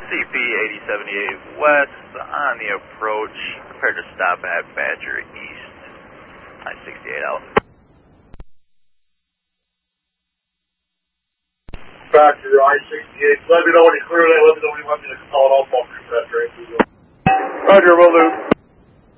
CP 8078 West on the approach, prepared to stop at Badger East, I-68 out. Badger I-68, let me know when you clear that, let me know when you want me to call it off, I'll creep that train. Roger, will do.